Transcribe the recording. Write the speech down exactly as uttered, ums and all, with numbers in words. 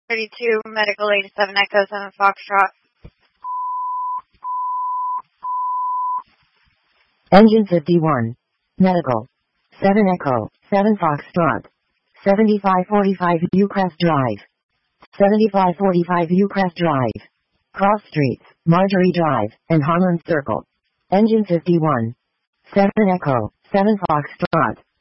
thirty-two, Medical eighty-seven, Echo seven, Foxtrot. Engine fifty-one. Medical. seven Echo, seven Foxtrot. seventy-five forty-five Ucrest Drive. seventy-five forty-five Ucrest Drive. Cross Streets, Marjorie Drive, and Harlan Circle. Engine fifty-one. seven Echo, seven Foxtrot.